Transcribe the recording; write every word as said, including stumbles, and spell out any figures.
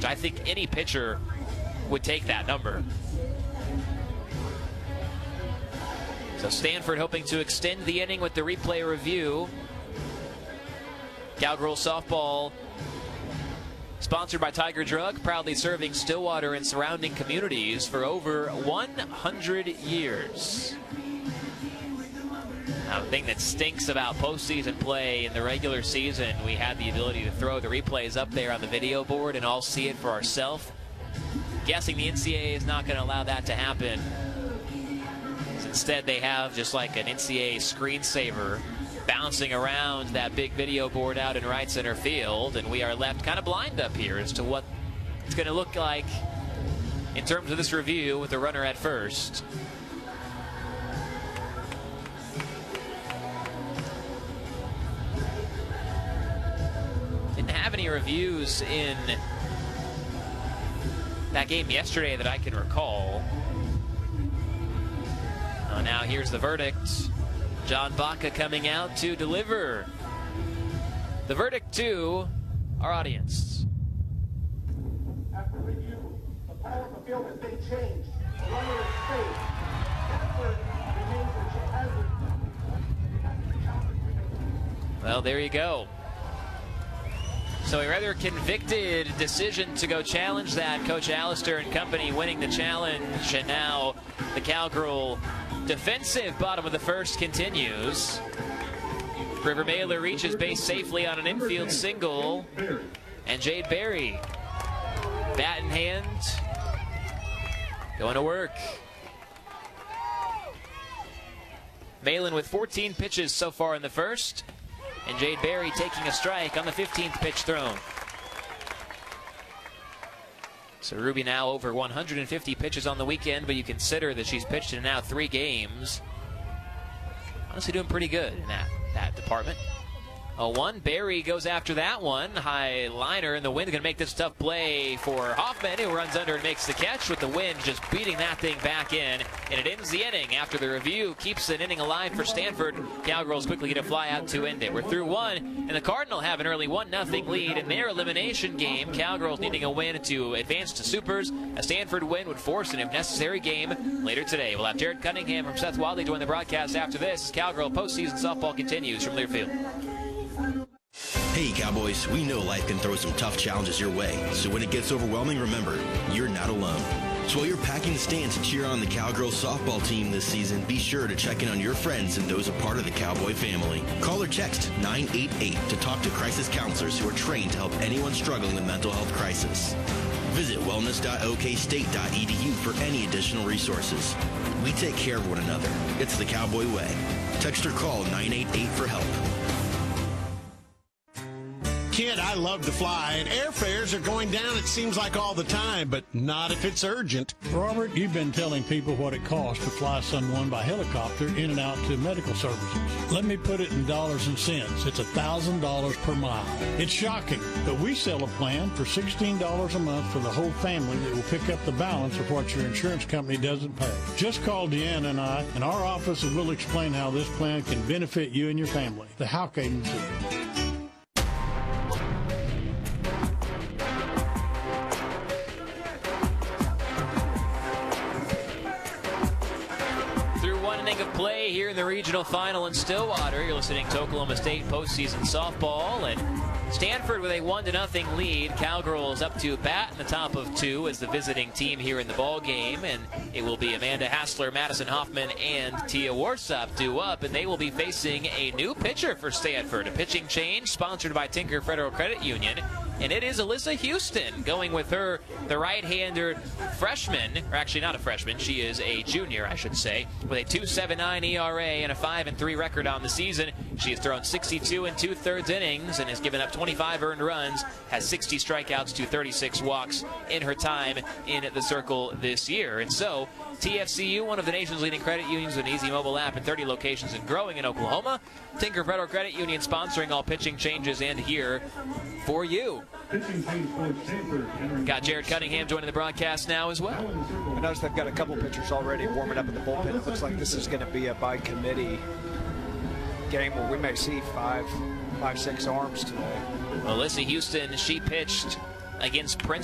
which I think any pitcher would take that number. So Stanford hoping to extend the inning with the replay review. Cowgirls softball, sponsored by Tiger Drug, proudly serving Stillwater and surrounding communities for over one hundred years. Now, the thing that stinks about postseason play in the regular season, we had the ability to throw the replays up there on the video board and all see it for ourselves. Guessing the N C A A is not going to allow that to happen. Instead, they have just like an N C A A screensaver bouncing around that big video board out in right center field, and we are left kind of blind up here as to what it's going to look like in terms of this review with the runner at first. Didn't have any reviews in that game yesterday that I can recall. Uh, now here's the verdict. John Baca coming out to deliver the verdict to our audience. After review, the ball of the field has been changed. The runner is safe. Stanford remains a hazard. Well, there you go. So a rather convicted decision to go challenge that. Coach Allister and company winning the challenge, and now the Cowgirl defensive bottom of the first continues. River Mailer reaches base safely on an infield single, and Jade Berry, bat in hand, going to work. Malin with fourteen pitches so far in the first, and Jade Berry taking a strike on the fifteenth pitch thrown. So Ruby now over one hundred fifty pitches on the weekend, but you consider that she's pitched in now three games. Honestly doing pretty good in that, that department. oh one, Berry goes after that one. High liner, and the wind's going to make this tough play for Hoffman, who runs under and makes the catch with the wind just beating that thing back in. And it ends the inning after the review keeps an inning alive for Stanford. Cowgirls quickly get a fly out to end it. We're through one, and the Cardinal have an early one nothing lead in their elimination game. Cowgirls needing a win to advance to Supers. A Stanford win would force an if necessary game later today. We'll have Jared Cunningham from Seth Wadley join the broadcast after this. Cowgirl postseason softball continues from Learfield. Hey Cowboys, we know life can throw some tough challenges your way, so when it gets overwhelming, remember, you're not alone. So while you're packing the stands to cheer on the Cowgirls softball team this season, be sure to check in on your friends and those a part of the Cowboy family. Call or text nine eight eight to talk to crisis counselors who are trained to help anyone struggling with mental health crisis. Visit wellness dot o k state dot e d u for any additional resources. We take care of one another. It's the Cowboy way. Text or call nine eight eight for help. Kid, I love to fly, and airfares are going down, it seems like all the time, but not if it's urgent. Robert, you've been telling people what it costs to fly someone by helicopter in and out to medical services. Let me put it in dollars and cents. It's one thousand dollars per mile. It's shocking, but we sell a plan for sixteen dollars a month for the whole family that will pick up the balance of what your insurance company doesn't pay. Just call Deanna and I, and our office will explain how this plan can benefit you and your family. The Houck Agency. Of play here in the regional final in Stillwater. You're listening to Oklahoma State postseason softball, and Stanford with a one to nothing lead. Cowgirls up to bat in the top of two as the visiting team here in the ball game, and it will be Amanda Hassler, Madison Hoffman, and Tia Warsop due up, and they will be facing a new pitcher for Stanford. A pitching change sponsored by Tinker Federal Credit Union, and it is Alyssa Houston going with her, the right-hander freshman, or actually not a freshman, she is a junior, I should say, with a two point seven nine E R A and a five and three record on the season. She has thrown sixty-two and two-thirds innings and has given up twenty-five earned runs, has sixty strikeouts to thirty-six walks in her time in the circle this year. And so, T F C U, one of the nation's leading credit unions with an easy mobile app in thirty locations and growing in Oklahoma. Tinker Federal Credit Union sponsoring all pitching changes and here for you. Got Jared Cunningham joining the broadcast now as well. I noticed they've got a couple pitchers already warming up in the bullpen. It looks like this is going to be a by committee game where we may see five, five, six arms today. Alyssa Houston, she pitched against Princeton